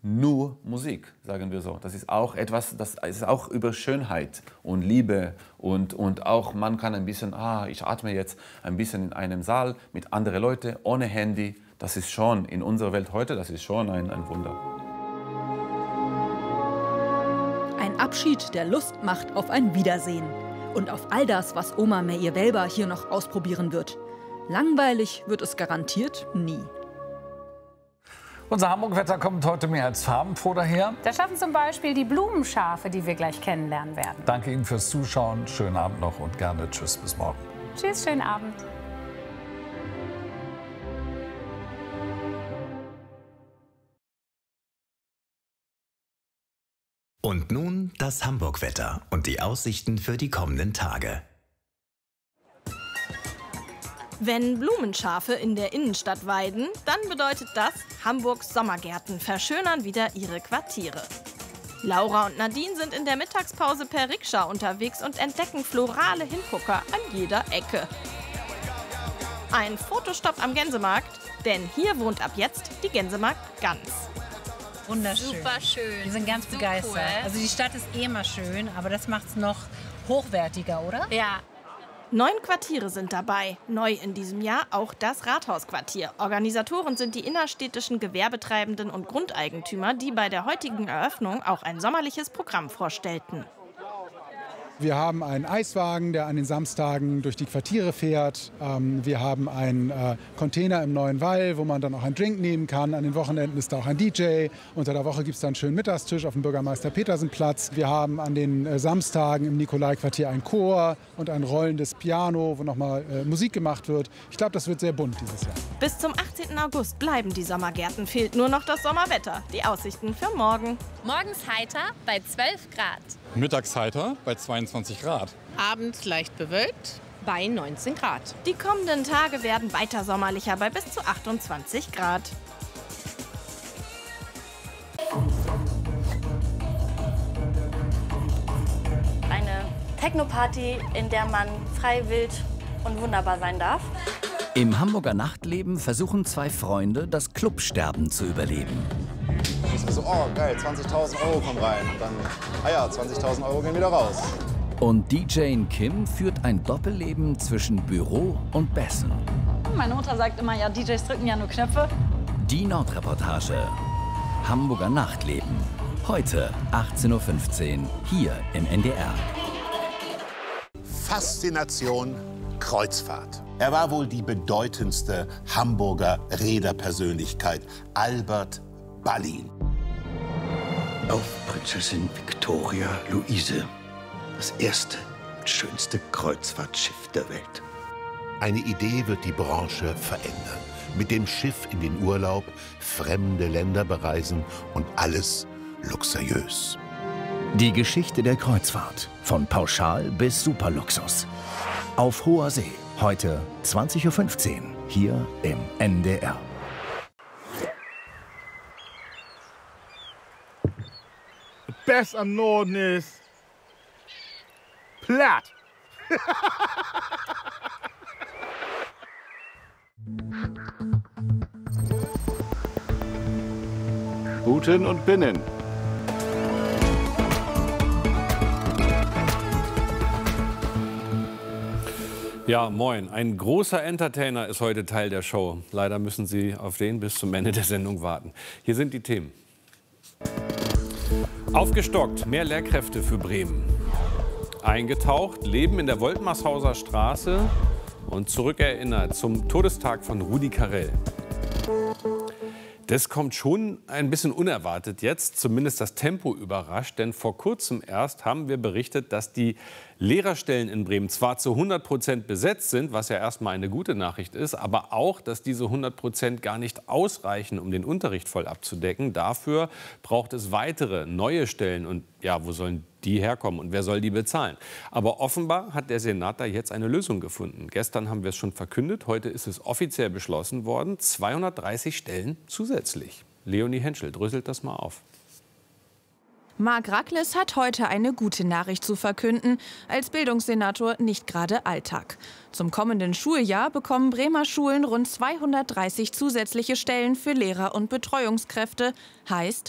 nur Musik, sagen wir so. Das ist auch etwas, das ist auch über Schönheit und Liebe und auch man kann ein bisschen, ich atme jetzt ein bisschen in einem Saal mit anderen Leuten, ohne Handy. Das ist schon in unserer Welt heute, das ist schon ein Wunder. Ein Abschied, der Lust macht auf ein Wiedersehen. Und auf all das, was Oma Meir Welber hier noch ausprobieren wird. Langweilig wird es garantiert nie. Unser Hamburg-Wetter kommt heute mehr als farbenfroh daher. Das schaffen zum Beispiel die Blumenschafe, die wir gleich kennenlernen werden. Danke Ihnen fürs Zuschauen. Schönen Abend noch und gerne tschüss, bis morgen. Tschüss, schönen Abend. Und nun das Hamburg-Wetter und die Aussichten für die kommenden Tage. Wenn Blumenschafe in der Innenstadt weiden, dann bedeutet das, Hamburgs Sommergärten verschönern wieder ihre Quartiere. Laura und Nadine sind in der Mittagspause per Rikscha unterwegs und entdecken florale Hingucker an jeder Ecke. Ein Fotostopp am Gänsemarkt, denn hier wohnt ab jetzt die Gänsemarkt Gans. Wunderschön. Super schön. Wir sind ganz begeistert. Cool. Also die Stadt ist eh immer schön, aber das macht es noch hochwertiger, oder? Ja. 9 Quartiere sind dabei. Neu in diesem Jahr auch das Rathausquartier. Organisatoren sind die innerstädtischen Gewerbetreibenden und Grundeigentümer, die bei der heutigen Eröffnung auch ein sommerliches Programm vorstellten. Wir haben einen Eiswagen, der an den Samstagen durch die Quartiere fährt. Wir haben einen Container im Neuen Wall, wo man dann auch einen Drink nehmen kann. An den Wochenenden ist da auch ein DJ. Unter der Woche gibt es dann einen schönen Mittagstisch auf dem Bürgermeister-Petersen-Platz. Wir haben an den Samstagen im Nikolai-Quartier einen Chor und ein rollendes Piano, wo nochmal Musik gemacht wird. Ich glaube, das wird sehr bunt dieses Jahr. Bis zum 18. August bleiben die Sommergärten. Fehlt nur noch das Sommerwetter. Die Aussichten für morgen. Morgens heiter bei 12 Grad. Mittags heiter bei 22 Grad. Abends leicht bewölkt bei 19 Grad. Die kommenden Tage werden weiter sommerlicher bei bis zu 28 Grad. Eine Techno-Party, in der man frei, wild und wunderbar sein darf. Im Hamburger Nachtleben versuchen 2 Freunde, das Clubsterben zu überleben. So, oh geil, 20.000 € kommen rein. Und dann, 20.000 € gehen wieder raus. Und DJ Kim führt ein Doppelleben zwischen Büro und Bessen. Meine Mutter sagt immer, ja, DJs drücken ja nur Knöpfe. Die Nordreportage. Hamburger Nachtleben. Heute 18:15 Uhr hier im NDR. Faszination Kreuzfahrt. Er war wohl die bedeutendste Hamburger Reederpersönlichkeit, Albert Ballin. Auf Prinzessin Victoria Luise, das erste und schönste Kreuzfahrtschiff der Welt. Eine Idee wird die Branche verändern. Mit dem Schiff in den Urlaub, fremde Länder bereisen und alles luxuriös. Die Geschichte der Kreuzfahrt. Von Pauschal bis Superluxus. Auf hoher See. Heute 20:15 Uhr hier im NDR. Best am Norden ist platt. Guten und Binnen. Ja, moin. Ein großer Entertainer ist heute Teil der Show. Leider müssen Sie auf den bis zum Ende der Sendung warten. Hier sind die Themen. Aufgestockt, mehr Lehrkräfte für Bremen. Eingetaucht, Leben in der Woltmarshauser Straße und zurückerinnert zum Todestag von Rudi Carrell. Das kommt schon ein bisschen unerwartet jetzt, zumindest das Tempo überrascht, denn vor kurzem erst haben wir berichtet, dass die Lehrerstellen in Bremen zwar zu 100% besetzt sind, was ja erstmal eine gute Nachricht ist, aber auch, dass diese 100% gar nicht ausreichen, um den Unterricht voll abzudecken. Dafür braucht es weitere neue Stellen und ja, wo sollen die herkommen und wer soll die bezahlen? Aber offenbar hat der Senat da jetzt eine Lösung gefunden. Gestern haben wir es schon verkündet, heute ist es offiziell beschlossen worden, 230 Stellen zusätzlich. Leonie Henschel dröselt das mal auf. Marc Rackles hat heute eine gute Nachricht zu verkünden. Als Bildungssenator nicht gerade Alltag. Zum kommenden Schuljahr bekommen Bremer Schulen rund 230 zusätzliche Stellen für Lehrer und Betreuungskräfte. Heißt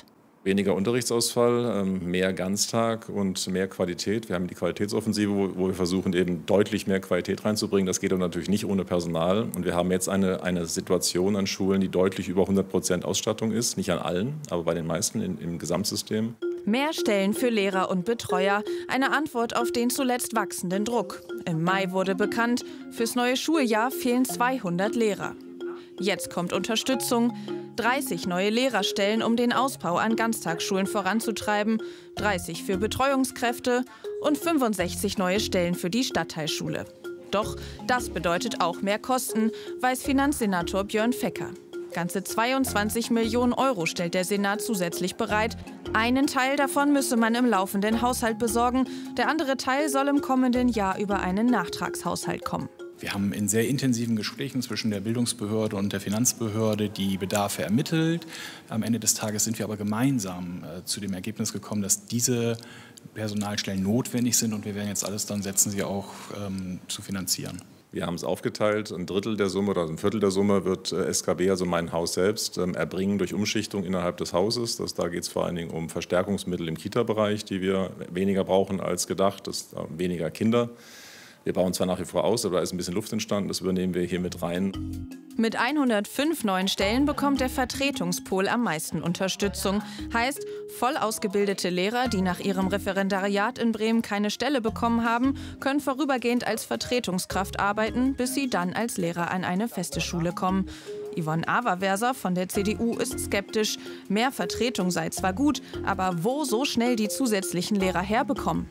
Weniger Unterrichtsausfall, mehr Ganztag und mehr Qualität. Wir haben die Qualitätsoffensive, wo wir versuchen, eben deutlich mehr Qualität reinzubringen. Das geht aber natürlich nicht ohne Personal. Und wir haben jetzt eine Situation an Schulen, die deutlich über 100% Ausstattung ist. Nicht an allen, aber bei den meisten im Gesamtsystem. Mehr Stellen für Lehrer und Betreuer. Eine Antwort auf den zuletzt wachsenden Druck. Im Mai wurde bekannt, fürs neue Schuljahr fehlen 200 Lehrer. Jetzt kommt Unterstützung. 30 neue Lehrerstellen, um den Ausbau an Ganztagsschulen voranzutreiben, 30 für Betreuungskräfte und 65 neue Stellen für die Stadtteilschule. Doch das bedeutet auch mehr Kosten, weiß Finanzsenator Björn Fecker. Ganze 22 Millionen Euro stellt der Senat zusätzlich bereit. Einen Teil davon müsse man im laufenden Haushalt besorgen. Der andere Teil soll im kommenden Jahr über einen Nachtragshaushalt kommen. Wir haben in sehr intensiven Gesprächen zwischen der Bildungsbehörde und der Finanzbehörde die Bedarfe ermittelt. Am Ende des Tages sind wir aber gemeinsam zu dem Ergebnis gekommen, dass diese Personalstellen notwendig sind. Und wir werden jetzt alles dran setzen, sie auch zu finanzieren. Wir haben es aufgeteilt. Ein Drittel der Summe oder ein Viertel der Summe wird SKB, also mein Haus selbst, erbringen durch Umschichtung innerhalb des Hauses. Da geht es vor allen Dingen um Verstärkungsmittel im Kita-Bereich, die wir weniger brauchen als gedacht. Das sind weniger Kinder. Wir bauen zwar nach wie vor aus, aber da ist ein bisschen Luft entstanden. Das übernehmen wir hier mit rein. Mit 105 neuen Stellen bekommt der Vertretungspol am meisten Unterstützung. Heißt, voll ausgebildete Lehrer, die nach ihrem Referendariat in Bremen keine Stelle bekommen haben, können vorübergehend als Vertretungskraft arbeiten, bis sie dann als Lehrer an eine feste Schule kommen. Yvonne Averwerser von der CDU ist skeptisch. Mehr Vertretung sei zwar gut, aber wo so schnell die zusätzlichen Lehrer herbekommen?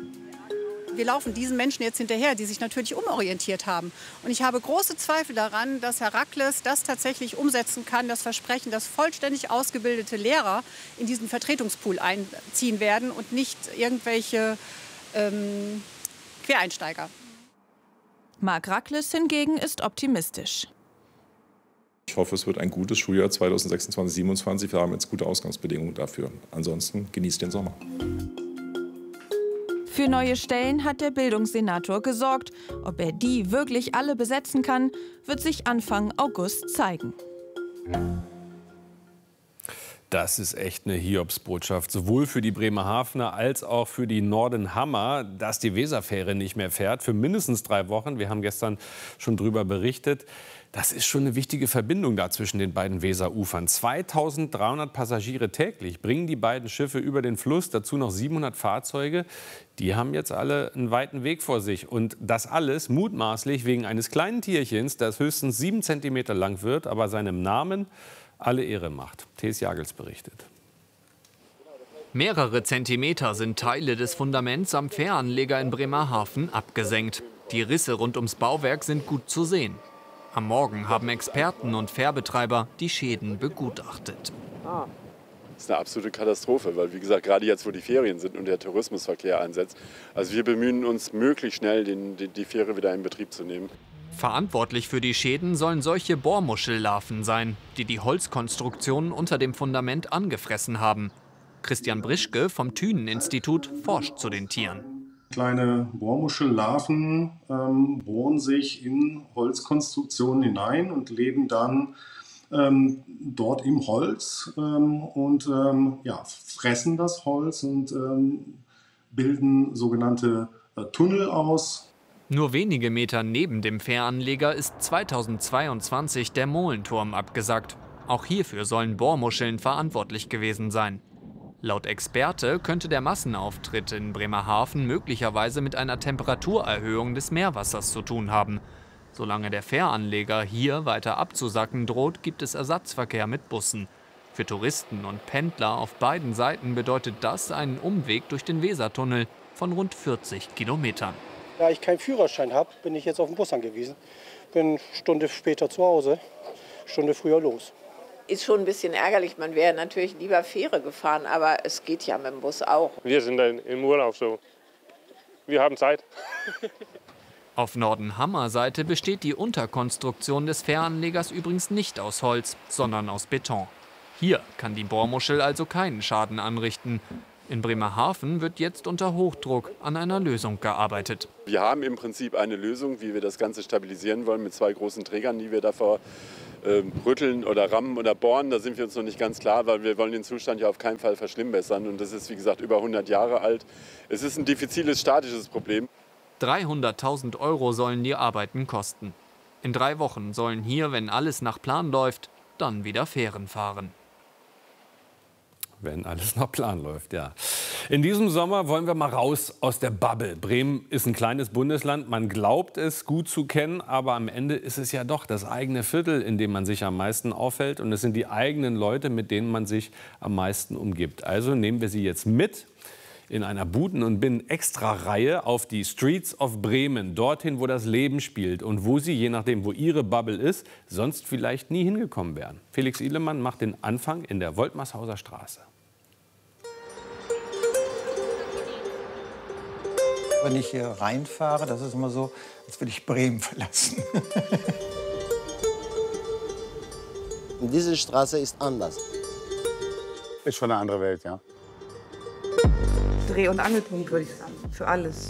Wir laufen diesen Menschen jetzt hinterher, die sich natürlich umorientiert haben. Und ich habe große Zweifel daran, dass Herr Rackles das tatsächlich umsetzen kann, das Versprechen, dass vollständig ausgebildete Lehrer in diesen Vertretungspool einziehen werden und nicht irgendwelche Quereinsteiger. Marc Rackles hingegen ist optimistisch. Ich hoffe, es wird ein gutes Schuljahr 2026/27. Wir haben jetzt gute Ausgangsbedingungen dafür. Ansonsten genießt den Sommer. Für neue Stellen hat der Bildungssenator gesorgt. Ob er die wirklich alle besetzen kann, wird sich Anfang August zeigen. Das ist echt eine Hiobsbotschaft, sowohl für die Bremerhavener als auch für die Nordenhammer, dass die Weserfähre nicht mehr fährt, für mindestens 3 Wochen. Wir haben gestern schon darüber berichtet. Das ist schon eine wichtige Verbindung da zwischen den beiden Weserufern. 2300 Passagiere täglich bringen die beiden Schiffe über den Fluss, dazu noch 700 Fahrzeuge. Die haben jetzt alle einen weiten Weg vor sich. Und das alles mutmaßlich wegen eines kleinen Tierchens, das höchstens 7 Zentimeter lang wird, aber seinem Namen alle Ehre macht. T.S. Jagels berichtet. Mehrere Zentimeter sind Teile des Fundaments am Fähranleger in Bremerhaven abgesenkt. Die Risse rund ums Bauwerk sind gut zu sehen. Am Morgen haben Experten und Fährbetreiber die Schäden begutachtet. Das ist eine absolute Katastrophe, weil, wie gesagt, gerade jetzt, wo die Ferien sind und der Tourismusverkehr einsetzt, also wir bemühen uns, möglichst schnell die Fähre wieder in Betrieb zu nehmen. Verantwortlich für die Schäden sollen solche Bohrmuschellarven sein, die die Holzkonstruktionen unter dem Fundament angefressen haben. Christian Brischke vom Thünen-Institut forscht zu den Tieren. Kleine Bohrmuschellarven bohren sich in Holzkonstruktionen hinein und leben dann dort im Holz und fressen das Holz und bilden sogenannte Tunnel aus. Nur wenige Meter neben dem Fähranleger ist 2022 der Molenturm abgesackt. Auch hierfür sollen Bohrmuscheln verantwortlich gewesen sein. Laut Experte könnte der Massenauftritt in Bremerhaven möglicherweise mit einer Temperaturerhöhung des Meerwassers zu tun haben. Solange der Fähranleger hier weiter abzusacken droht, gibt es Ersatzverkehr mit Bussen. Für Touristen und Pendler auf beiden Seiten bedeutet das einen Umweg durch den Wesertunnel von rund 40 Kilometern. Da ich keinen Führerschein habe, bin ich jetzt auf den Bus angewiesen. Bin eine Stunde später zu Hause, eine Stunde früher los. Ist schon ein bisschen ärgerlich. Man wäre natürlich lieber Fähre gefahren, aber es geht ja mit dem Bus auch. Wir sind im Urlaub so. Wir haben Zeit. Auf Nordenhammer-Seite besteht die Unterkonstruktion des Fähranlegers übrigens nicht aus Holz, sondern aus Beton. Hier kann die Bohrmuschel also keinen Schaden anrichten. In Bremerhaven wird jetzt unter Hochdruck an einer Lösung gearbeitet. Wir haben im Prinzip eine Lösung, wie wir das Ganze stabilisieren wollen, mit 2 großen Trägern, die wir davor rütteln oder rammen oder bohren. Da sind wir uns noch nicht ganz klar, weil wir wollen den Zustand ja auf keinen Fall verschlimmbessern. Und das ist, wie gesagt, über 100 Jahre alt. Es ist ein diffiziles, statisches Problem. 300.000 € sollen die Arbeiten kosten. In 3 Wochen sollen hier, wenn alles nach Plan läuft, dann wieder Fähren fahren. Wenn alles nach Plan läuft, ja. In diesem Sommer wollen wir mal raus aus der Bubble. Bremen ist ein kleines Bundesland. Man glaubt es gut zu kennen, aber am Ende ist es ja doch das eigene Viertel, in dem man sich am meisten aufhält. Und es sind die eigenen Leute, mit denen man sich am meisten umgibt. Also nehmen wir Sie jetzt mit in einer Buden- und Binnen-Extra-Reihe auf die Streets of Bremen. Dorthin, wo das Leben spielt und wo Sie, je nachdem, wo Ihre Bubble ist, sonst vielleicht nie hingekommen wären. Felix Ihlemann macht den Anfang in der Woltmershauser Straße. Wenn ich hier reinfahre, das ist immer so, als würde ich Bremen verlassen. Diese Straße ist anders. Ist schon eine andere Welt, ja. Dreh- und Angelpunkt, würde ich sagen, für alles.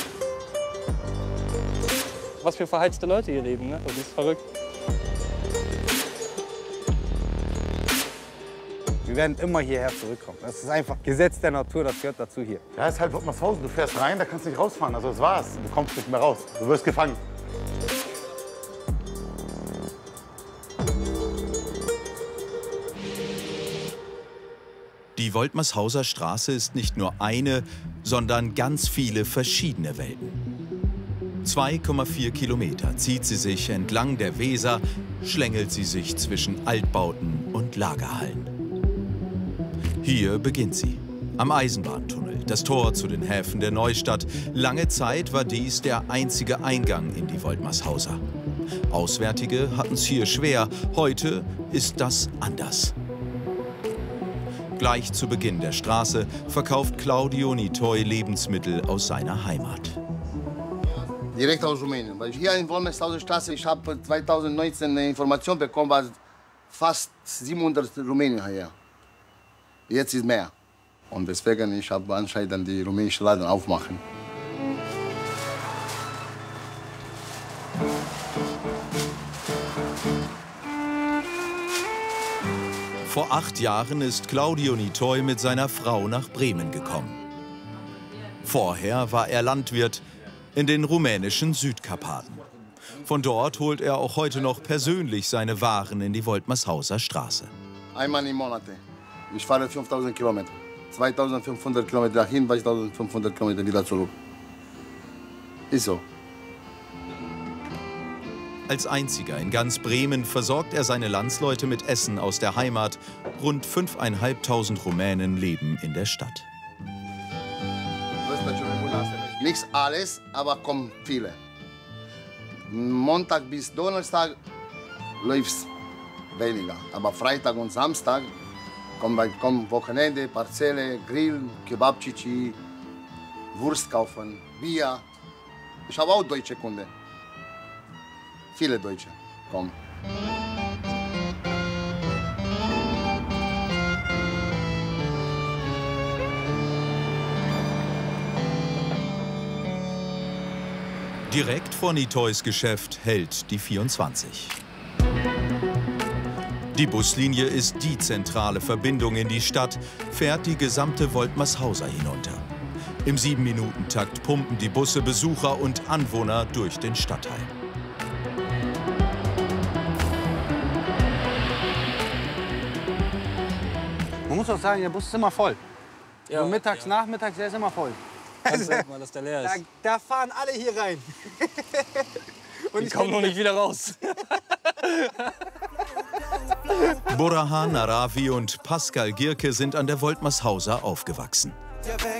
Was für verheizte Leute hier leben, ne? Das ist verrückt. Wir werden immer hierher zurückkommen. Das ist einfach Gesetz der Natur, das gehört dazu hier. Ja, es ist halt Woltmershausen. Du fährst rein, da kannst du nicht rausfahren. Also das war's. Du kommst nicht mehr raus. Du wirst gefangen. Die Woltmershauser Straße ist nicht nur eine, sondern ganz viele verschiedene Welten. 2,4 Kilometer zieht sie sich entlang der Weser, schlängelt sie sich zwischen Altbauten und Lagerhallen. Hier beginnt sie, am Eisenbahntunnel, das Tor zu den Häfen der Neustadt. Lange Zeit war dies der einzige Eingang in die Woltmershauser. Auswärtige hatten es hier schwer, heute ist das anders. Gleich zu Beginn der Straße verkauft Claudio Nitoy Lebensmittel aus seiner Heimat. Direkt aus Rumänien. Weil hier in Woltmershauser Straße, ich habe 2019 eine Information bekommen, war fast 700 Rumänen hier. Jetzt ist mehr. Und deswegen ich habe anscheinend die rumänische Laden aufmachen. Vor 8 Jahren ist Claudio Nitoy mit seiner Frau nach Bremen gekommen. Vorher war er Landwirt in den rumänischen Südkarpaten. Von dort holt er auch heute noch persönlich seine Waren in die Woltmershauser Straße. Einmal im Monat. Ich fahre 5000 Kilometer. 2500 Kilometer dahin, 2500 Kilometer wieder zurück. Ist so. Als einziger in ganz Bremen versorgt er seine Landsleute mit Essen aus der Heimat. Rund 5.500 Rumänen leben in der Stadt. Nicht alles, aber kommen viele. Montag bis Donnerstag läuft weniger. Aber Freitag und Samstag kommen Wochenende, Parzelle, Grill, Kebabchichi, Wurst kaufen, Bier. Ich habe auch deutsche Kunden. Viele Deutsche kommen. Direkt vor Nitoys Geschäft hält die 24. Die Buslinie ist die zentrale Verbindung in die Stadt, fährt die gesamte Woltmershauser hinunter. Im 7-Minuten-Takt pumpen die Busse Besucher und Anwohner durch den Stadtteil. Man muss auch sagen, der Bus ist immer voll. Ja. So mittags, nachmittags, der ist immer voll. Sag mal, dass der leer ist. Da fahren alle hier rein. Und ich komme noch nicht wieder raus. Burahan Naravi und Pascal Gierke sind an der Woltmershauser aufgewachsen.